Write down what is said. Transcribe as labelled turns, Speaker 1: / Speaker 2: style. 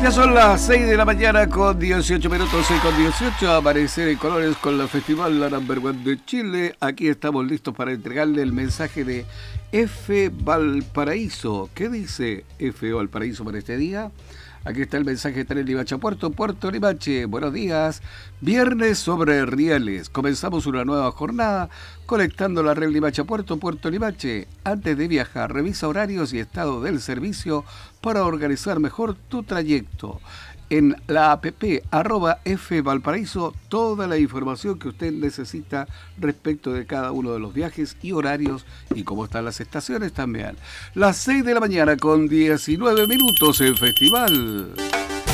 Speaker 1: Ya son las 6 de la mañana con 18 minutos, 6 con 18, amanecer en colores con la Festival La Number One de Chile. Aquí estamos listos para entregarle el mensaje de F. Valparaíso. ¿Qué dice F. Valparaíso para este día? Aquí está el mensaje de Tren Limache Puerto Limache. Buenos días. Viernes sobre rieles. Comenzamos una nueva jornada conectando la red Limache Puerto Limache. Antes de viajar, revisa horarios y estado del servicio para organizar mejor tu trayecto. En la app @F Valparaíso, toda la información que usted necesita respecto de cada uno de los viajes y horarios y cómo están las estaciones también. Las 6 de la mañana con 19 minutos en Festival.